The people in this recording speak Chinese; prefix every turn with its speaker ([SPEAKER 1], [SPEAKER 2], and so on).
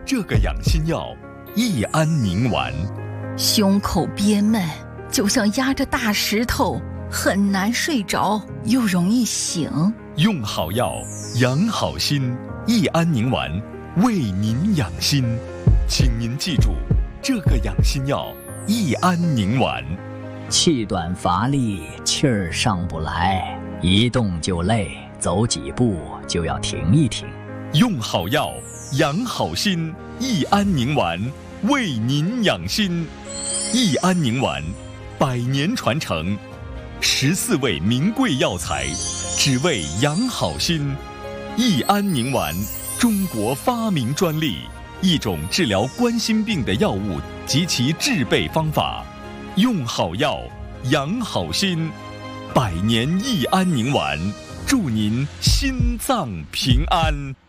[SPEAKER 1] 这个养心药益安宁丸。
[SPEAKER 2] 胸口憋闷，就像压着大石头，很难睡着，又容易醒。
[SPEAKER 1] 用好药，养好心，益安宁丸为您养心。请您记住，这个养心药益安宁丸。
[SPEAKER 3] 气短乏力，气儿上不来，一动就累，走几步就要停一停。
[SPEAKER 1] 用好药，养好心，益安宁丸为您养心。益安宁丸100年传承，14味名贵药材，只为养好心。益安宁丸，中国发明专利，一种治疗冠心病的药物及其制备方法。用好药，养好心，100年益安宁丸，祝您心脏平安。